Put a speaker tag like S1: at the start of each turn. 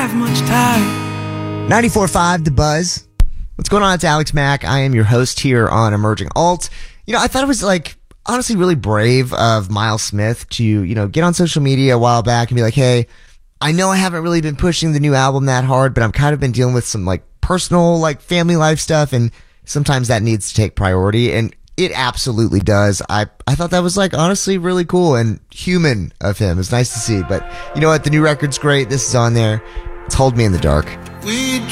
S1: have much time.
S2: 94.5 The Buzz. What's going on? It's Alex Mack. I am your host here on Emerging Alt. I thought it was honestly really brave of Miles Smith to, get on social media a while back and be like, hey, I know I haven't really been pushing the new album that hard, but I've kind of been dealing with some personal, family life stuff, and sometimes that needs to take priority, and it absolutely does. I thought that was honestly really cool and human of him. It's nice to see, but you know what? The new record's great. This is on there. It's Hold Me in the Dark.
S1: We